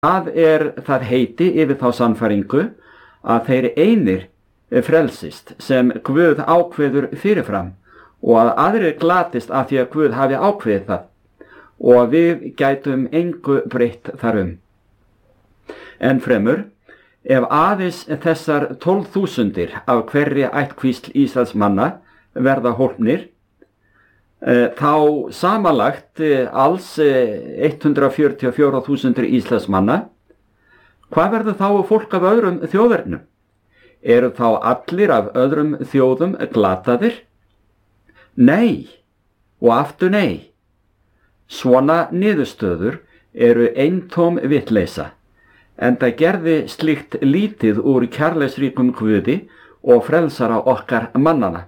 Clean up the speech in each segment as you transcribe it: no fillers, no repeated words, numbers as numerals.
Það heiti yfir þá sannfæringu að þeir einir frelsist sem Guð ákveður fyrirfram og að aðrir glatist af því að Guð hafi ákveðið það og við gætum engu breytt þarum. En fremur, ef aðeins þessar 12.000 af hverri ættkvísl Ísraels manna verða hólpnir, þá samanlagt alls 144.000 Ísraels manna, hvað verður þá fólk af öðrum þjóðernum? Eru þá allir af öðrum þjóðum glataðir? Nei, og aftur nei. Svona niðurstöður eru eintóm vitleysa, enda gerði slíkt lítið úr kærleiksríkum Guði og frelsara okkar mannana.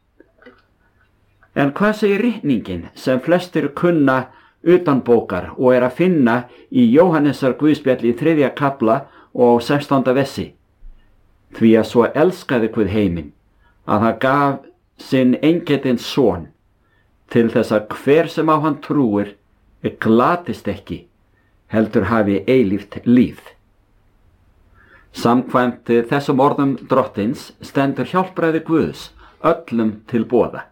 En hvað segir ritningin sem flestir kunna utanbókar og að finna í Jóhannesar Guðspjalli í 3. kafla og 16. versi? Því að svo elskaði Guð heiminn, að hann gaf sinn eingetinn son, til þess að hver sem á hann trúir glatist ekki, heldur hafi eilíft líf. Samkvæmt þessum orðum Drottins stendur hjálpræði Guðs öllum til boða.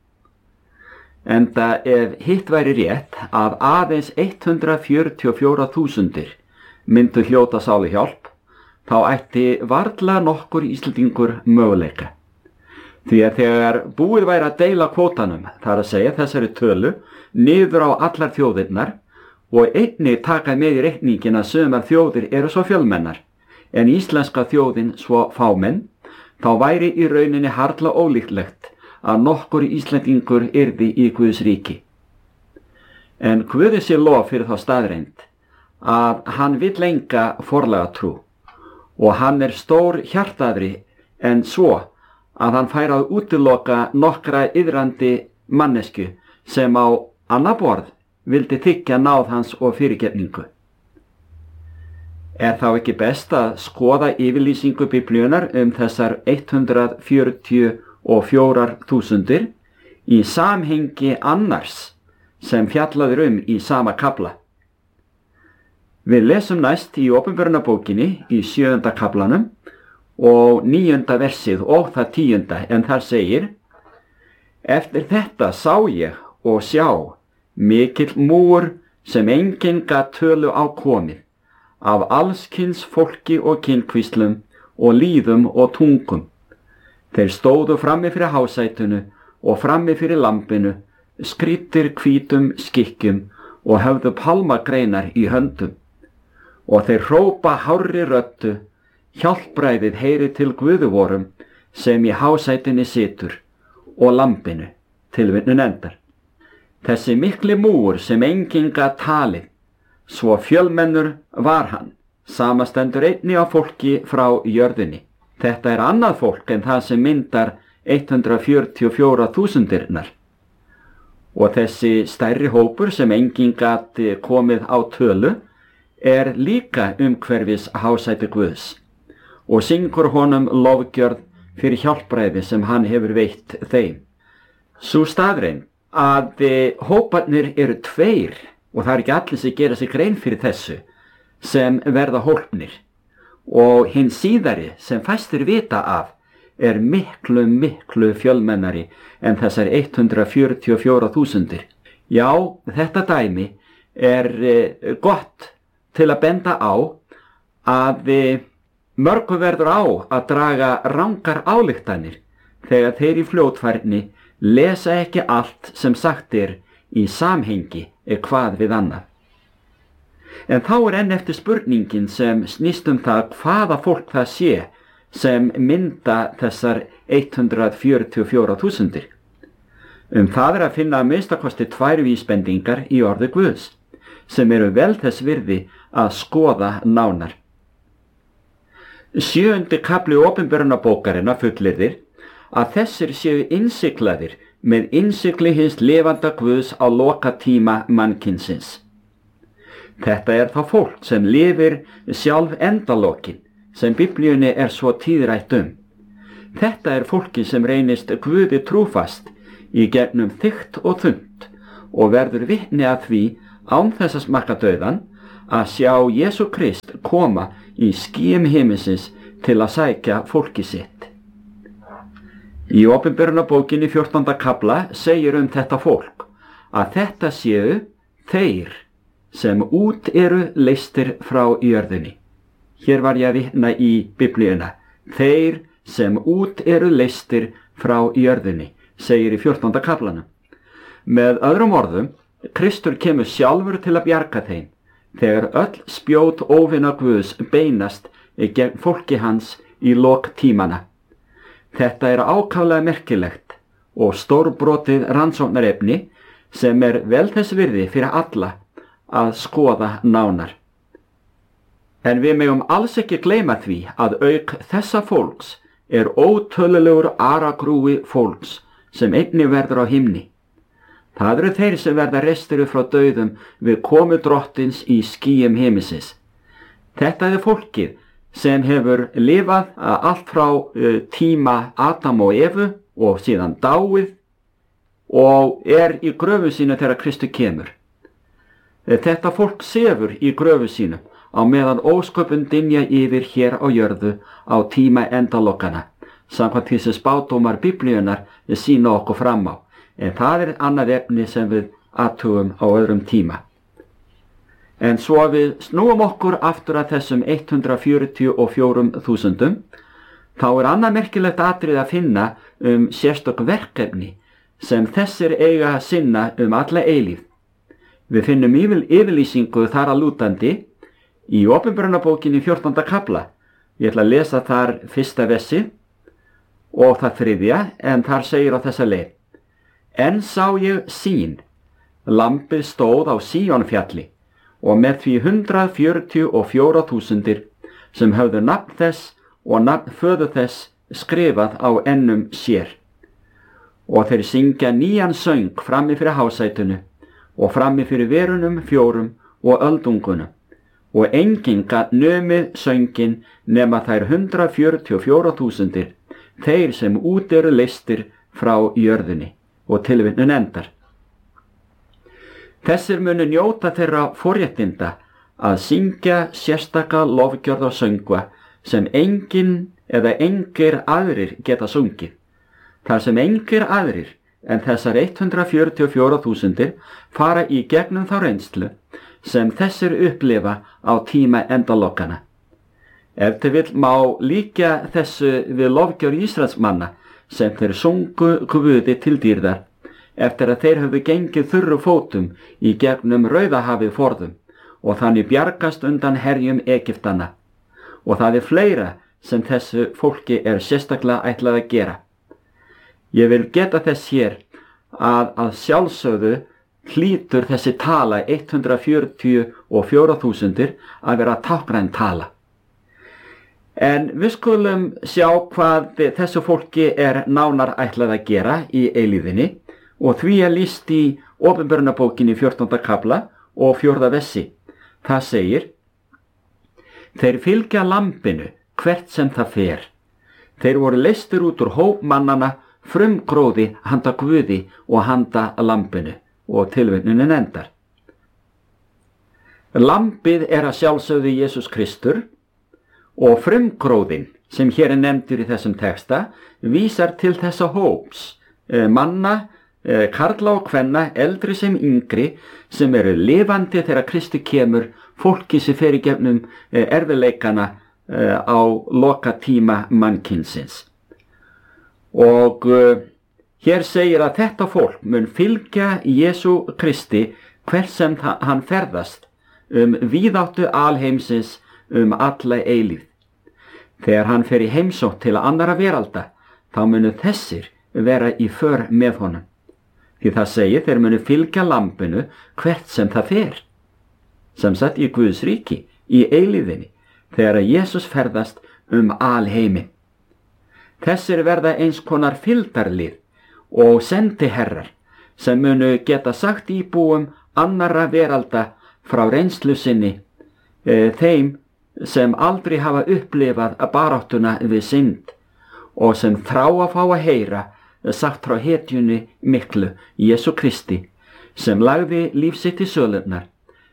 Enda ef hitt væri rétt að aðeins 144.000 myndu hljóta sáluhjálp, þá ætti varla nokkur Íslendingur möguleika. Því að þegar búið væri að deila kvótanum, þar að segja þessari tölu, niður á allar þjóðirnar og einnig taka með í reikningin að sumar þjóðir eru svo fjölmennar, en íslenska þjóðin svo fámenn, þá væri í rauninni harla ólíklegt að nokkur Íslendingur yrði í Guðs ríki. En Guði sé lof fyrir þá staðreynd að hann vill enga forlega trú og hann stór hjartaðri en svo að hann fær að útiloka nokkra iðrandi mannesku sem á annað borð vildi þiggja náð hans og fyrirgefningu. Er þá ekki best að skoða yfirlýsingu Biblíunnar þessar 144.000 í samhengi annars sem fjallaður í sama kafla? Við lesum næst í Opinberunarbókinni í 7. kaflanum og 9. versið og það 10. en þar segir: Eftir þetta sá ég og sjá mikill múgur sem enginn gat tölu á komið, af allskyns fólki og kynkvíslum og lýðum og tungum. Þeir stóðu frammi fyrir hásætunu og frammi fyrir lambinu, skrýddir hvítum skikkjum og höfðu pálmagreinar í höndum. Og þeir hrópa hárri röddu: hjálpræðið heyri til Guði vorum sem í hásætinni situr og lambinu. Tilvitnun endar. Þessi mikli múgur sem enginn gat talið, svo fjölmennur var hann, samastendur einnig á fólki frá jörðinni. Þetta annað fólk en það sem myndar 144.000 og þessi stærri hópur sem enginn gat komið á tölu líka umhverfis hásæti Guðs og syngur honum lofgjörð fyrir hjálpræði sem hann hefur veitt þeim. Sú staðreynd að hóparnir eru tveir og það ekki allir sem gera sig grein fyrir þessu sem verða hólpnir, og hinn síðari sem fæstir vita af miklu fjölmennari en þessar 144.000. Já, þetta dæmi gott til að benda á að mörgu verður á að draga rangar ályktanir þegar þeir í fljótfærni lesa ekki allt sem sagt í samhengi hvað við annað. En þá enn eftir spurningin sem snýst það hvaða fólk það sé sem mynda þessar 144.000. Það að finna að minnstakosti 2 vísbendingar í orði Guðs, sem eru vel þess virði að skoða nánar. 7. kafli Opinberunarbókarinnar fullyrðir að þessir séu innsiglaðir með innsigli hins lifanda Guðs á lokatíma mannkynsins. Þetta þá fólk sem lifir sjálf endalokin, sem Biblíunni svo tíðrætt Þetta fólki sem reynist Guði trúfast í gegnum þykkt og þunnt og verður vitni að því án þess að smakka dauðan að sjá Jesú Krist koma í skýjum himinsins til að sækja fólki sitt. Í Opinberunarbókinni 14. kafla segir þetta fólk að þetta séu þeir sem út eru leystir frá jörðinni. Hér var ég að vitna í Biblíuna. Þeir sem út eru leystir frá jörðinni, segir í 14. kaflanum. Með öðrum orðum, Kristur kemur sjálfur til að bjarga þeim, þegar öll spjót óvina Guðs beinast gegn fólki hans í lok tímana. Þetta ákaflega merkilegt og stórbrotið rannsóknarefni sem vel þess virði fyrir alla að skoða nánar. En við megum alls ekki gleyma því að auk þessa fólks ótölulegur aragrúi fólks sem einnig verður á himni. Það eru þeir sem verða reistir frá dauðum við komu drottins í skýjum himinsins. Þetta fólkið sem hefur lifað allt frá tíma Adam og Evu og síðan dáið og í gröfu sínu þegar Kristur kemur. Þetta fólk sefur í gröfu sínu á meðan ósköpun dynja yfir hér á jörðu á tíma endalokana, samkvæmt því sem spádómar Biblíunnar sýna okkur fram á. En það annað efni sem við athugum á öðrum tíma. En svo við snúum okkur aftur að þessum 144.000, þá annað merkilegt atriði að finna sérstök verkefni sem þessir eiga að sinna alla eilífð. Við finnum yfirlýsingu þar að lútandi í Opinberunarbókinni 14. kafla. Ég ætla að lesa þar 1. versi og það 3. en þar segir á þessa leið: En sá ég sýn, lambið stóð á Síónfjalli og með því 144.000 sem höfðu nafn þess og nafn föður þess skrifað á ennum sér. Og þeir syngja nýjan söng frammi fyrir hásætunu og frammi fyrir verunum 4 og öldungunum. Og enginn gat numið söngin nema þær 144.000, þeir sem út eru leystir frá jörðinni. Og tilvitnun endar. Þessir munu njóta þeirra forréttinda að syngja sérstaka lofgjörð og söngva sem enginn eða engir aðrir geta sungið. Þar sem engir aðrir en þessar 144.000 fara í gegnum þá reynslu sem þessir upplifa á tíma endalokkana. Ef til vill má líkja þessu við lofgjörð Ísraelsmanna sem þeir sungu Guði til dýrðar eftir að þeir höfðu gengið þurru fótum í gegnum Rauðahafið forðum og þannig bjargast undan herjum Egyptana. Og það fleira sem þessu fólki sérstaklega ætlað að gera. Ég vil geta þess hér að sjálfsögðu hlýtur þessi tala 144.000 að vera táknræn tala. En við skulum sjá hvað þessu fólki nánar ætlað að gera í eilíðinni og því lýst í Opinberunarbókinni 14. kafla og 4. versi. Það segir: Þeir fylgja lambinu hvert sem það fer. Þeir voru leystir út úr hóp mannana, frumgróði handa Guði og handa lambinu. Og tilvitnunin endar. Lambið að sjálfsögðu Jesús Kristur og frumgróðin sem hér nefndur í þessum texta vísar til þessa hóps manna, karla og kvenna, eldri sem yngri, sem lifandi þegar Kristi kemur, fólki sem fer í gegnum erfiðleikana á loka tíma mannkynsins. Og hér segir að þetta fólk mun fylgja Jesú Kristi hvert sem hann ferðast víðáttu alheimsins alla eilífð. Þegar hann fer í heimsókn til annarra veralda, þá munu þessir vera í för með honum. Því það segir þeir munu fylgja lambinu hvert sem það fer. Sem sagt í Guðs ríki, í eilíðinni, þegar Jesús ferðast alheiminn. Þessir verða eins konar fylgdarlið og sendiherrar sem munu geta sagt íbúum annarra veralda frá reynslu sinni, þeim sem aldrei hafa upplifað baráttuna við synd og sem þrá að fá að heyra sagt frá hetjunni miklu, Jesú Kristi, sem lagði líf sitt í sölurnar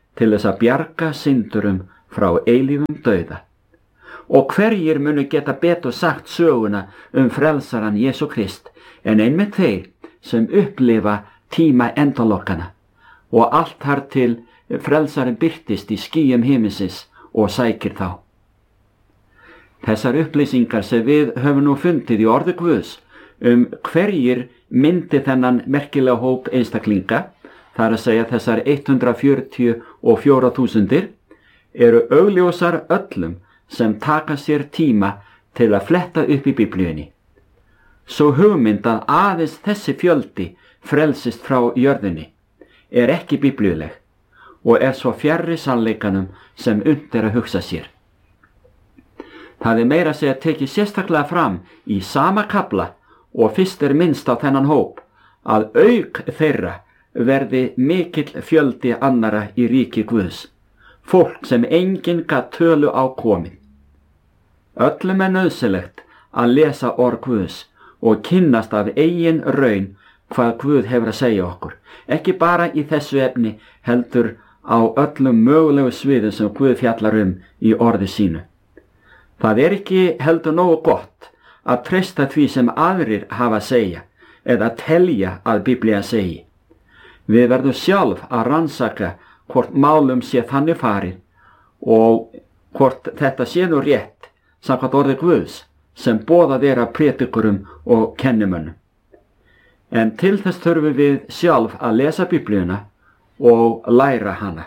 til þess að bjarga syndurum frá eilífum dauða. Og hverjir munu geta betur sagt söguna frelsaran Jesú Krist en einmitt þeir sem upplifa tíma endalokkana og allt þar til frelsarinn birtist í skýjum himinsins og sækir þá. Þessar upplýsingar sem við höfum nú fundið í orði Guðs hverjir myndi þennan merkilega hóp einstaklinga, þar að segja þessar 144.000, eru augljósar öllum sem taka sér tíma til að fletta upp í Biblíunni. Svo hugmynd að aðeins þessi fjöldi frelsist frá jörðinni ekki biblíuleg og svo fjarri sannleikanum sem unnt að hugsa sér. Það meira að segja tekið sérstaklega fram í sama kafla og fyrst minnst á þennan hóp að auk þeirra verði mikill fjöldi annara í ríki Guðs, fólk sem enginn gat tölu á komið. Öllum nauðsynlegt að lesa orð Guðs og kynnast af eigin raun hvað Guð hefur að segja okkur, ekki bara í þessu efni heldur á öllum mögulegu sviðum sem Guð fjallar í orði sínu. Það ekki heldur nógu gott að treysta því sem aðrir hafa að segja eða telja að Biblían segi. Við verðum sjálf að rannsaka hvort málum sé þannig farið og hvort þetta sé nú rétt samkvæmt orði Guðs sem boðað af prédikurum og kennimönnum. En til þess þurfum við sjálf að lesa Biblíuna og læra hana.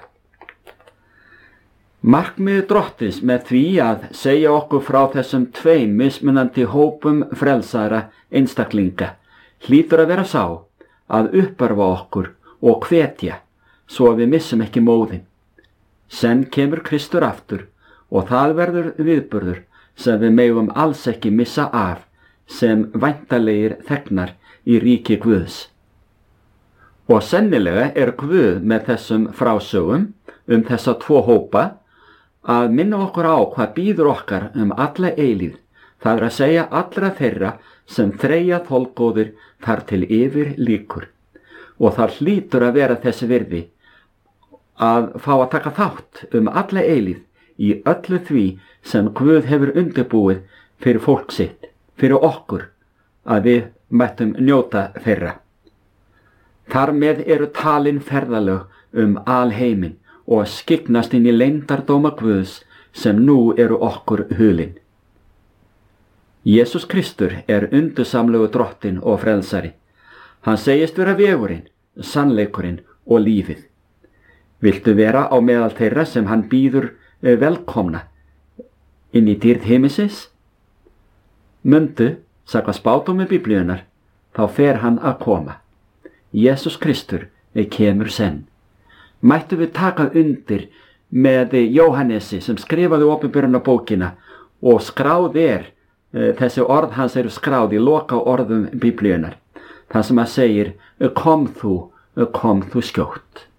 Markmið Drottins með því að segja okkur frá þessum tveim mismunandi hópum frelsara einstaklinga hlýtur að vera sá að uppörva okkur og hvetja svo að við missum ekki móðin. Senn kemur Kristur aftur og það verður viðburður sem við megum alls ekki missa af sem væntanlegir þegnar í ríki Guðs. Og sennilega Guð með þessum frásögum þessa tvo hópa að minna okkur á hvað bíður okkar alla eilífð, það að segja allra þeirra sem þreyja þolgóðir þar til yfir líkur. Og það hlýtur að vera þessi virði að fá að taka þátt alla eilífð í öllu því sem Guð hefur undirbúið fyrir fólk sitt, fyrir okkur, að við mættum njóta þeirra. Þar með eru talin ferðalög alheiminn og skyggnast inn í leyndardóma Guðs sem nú eru okkur hulin. Jesús Kristur undursamlegu drottinn og frelsari. Hann segist vera vegurinn, sannleikurinn og lífið. Viltu vera á meðal þeirra sem hann býður velkomna inn í dýrð himinsins? Mundu, samkvæmt spádómi Biblíunnar, þá fer hann að koma. Jesús Kristur kemur senn. Mættu við taka undir með Jóhannesi sem skrifaði opinberunarbókina og skráð þessi orð hans eru skráð í loka orðum Biblíunnar. Það sem segir, kom þú skjótt.